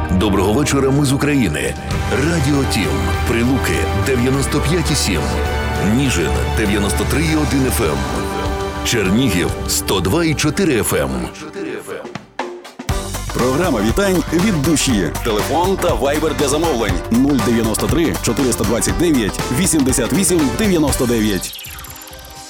Доброго вечора, ми з України. Радіо Тім. Прилуки 95,7. Ніжин 93,1 FM. Чернігів 102,4 FM. Програма вітань від душі. Телефон та вайбер для замовлень 093 429 88 99.